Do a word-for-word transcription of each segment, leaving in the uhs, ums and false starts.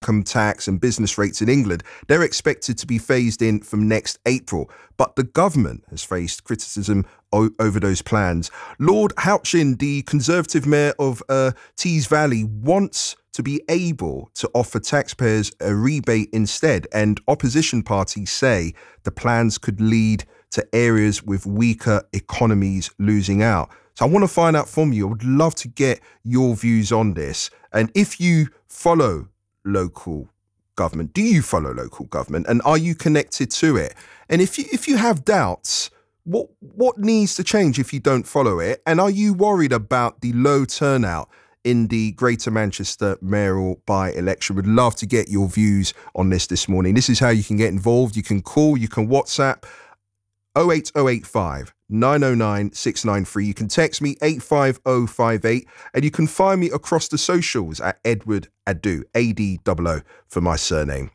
income tax and business rates in England, they're expected to be phased in from next April. But the government has faced criticism o- over those plans. Lord Houchin, the Conservative mayor of uh, Tees Valley, wants to be able to offer taxpayers a rebate instead, and opposition parties say the plans could lead to areas with weaker economies losing out. So I want to find out from you. I would love to get your views on this. And if you follow local government, do you follow local government, and are you connected to it? And if you if you have doubts, what what needs to change if you don't follow it? And are you worried about the low turnout in the Greater Manchester mayoral by-election? Would love to get your views on this this morning. This is how you can get involved. You can call, you can WhatsApp oh eight oh eight five, nine oh nine, six nine three. You can text me eight five oh five eight, and you can find me across the socials at Edward Adu, A D O O for my surname.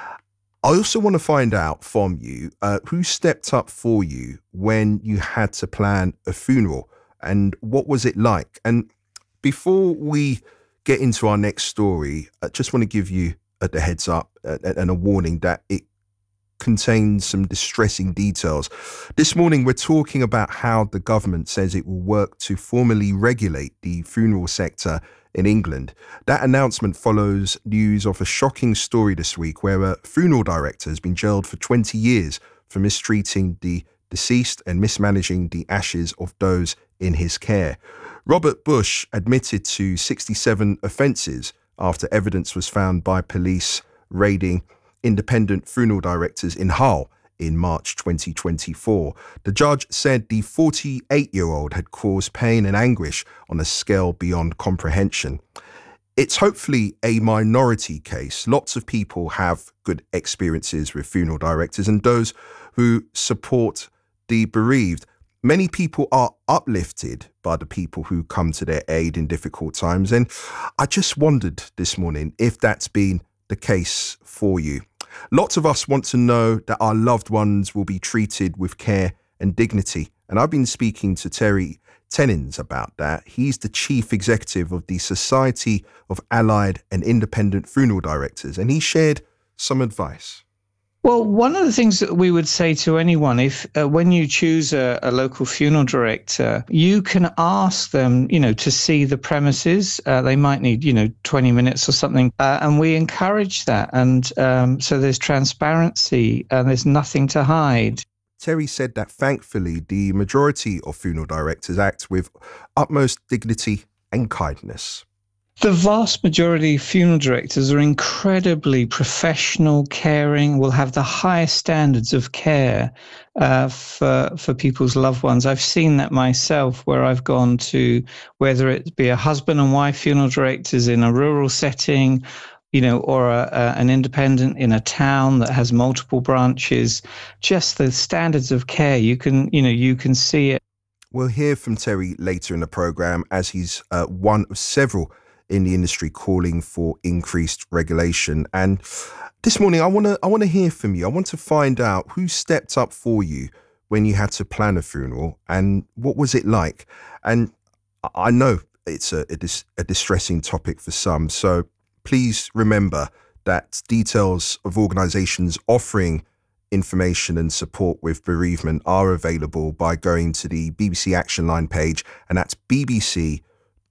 I also want to find out from you uh, who stepped up for you when you had to plan a funeral, and what was it like? And before we get into our next story, I just want to give you uh, the heads up uh, and a warning that it contains some distressing details. This morning, we're talking about how the government says it will work to formally regulate the funeral sector in England. That announcement follows news of a shocking story this week where a funeral director has been jailed for twenty years for mistreating the deceased and mismanaging the ashes of those in his care. Robert Bush admitted to sixty-seven offences after evidence was found by police raiding independent funeral directors in Hull in March twenty twenty-four. The judge said the forty-eight-year-old had caused pain and anguish on a scale beyond comprehension. It's hopefully a minority case. Lots of people have good experiences with funeral directors and those who support the bereaved. Many people are uplifted by the people who come to their aid in difficult times. And I just wondered this morning if that's been the case for you. Lots of us want to know that our loved ones will be treated with care and dignity. And I've been speaking to Terry Tennins about that. He's the chief executive of the Society of Allied and Independent Funeral Directors, and he shared some advice. Well, one of the things that we would say to anyone, if uh, when you choose a, a local funeral director, you can ask them, you know, to see the premises. Uh, they might need, you know, twenty minutes or something. Uh, and we encourage that. And um, so there's transparency and there's nothing to hide. Terry said that thankfully, the majority of funeral directors act with utmost dignity and kindness. The vast majority of funeral directors are incredibly professional, caring, will have the highest standards of care uh, for for people's loved ones. I've seen that myself where I've gone to, whether it be a husband and wife funeral directors in a rural setting, you know, or a, a, an independent in a town that has multiple branches, just the standards of care, you can, you know, you can see it. We'll hear from Terry later in the programme as he's uh, one of several in the industry calling for increased regulation. And this morning, I want to I want to hear from you. I want to find out who stepped up for you when you had to plan a funeral, and what was it like? And I know it's a, a, dis, a distressing topic for some, so please remember that details of organisations offering information and support with bereavement are available by going to the B B C Action Line page, and that's bbc.co.uk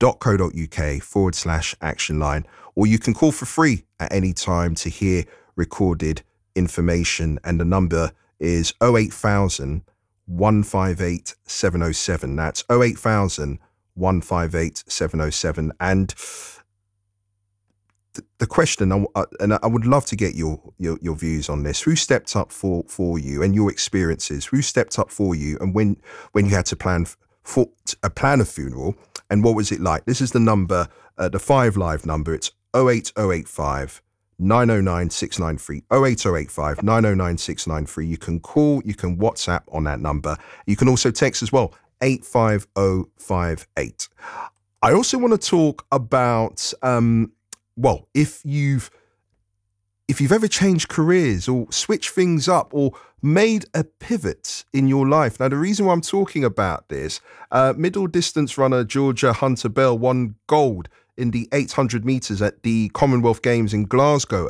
forward slash action line, or you can call for free at any time to hear recorded information, and the number is oh eight thousand, one five eight, seven oh seven. That's oh eight thousand, one five eight, seven oh seven. And the question, and I would love to get your, your your views on this. Who stepped up for for you and your experiences? Who stepped up for you, and when when you had to plan for a plan a funeral, and what was it like? This is the number, uh, the five live number. It's oh eight oh eight five, nine oh nine, six nine three. oh eight oh eight five, nine oh nine, six nine three. You can call, you can WhatsApp on that number. You can also text as well, eight five oh five eight. I also want to talk about. Um, Well, if you've if you've ever changed careers or switched things up or made a pivot in your life. Now, the reason why I'm talking about this, uh, middle distance runner Georgia Hunter Bell won gold in the eight hundred metres at the Commonwealth Games in Glasgow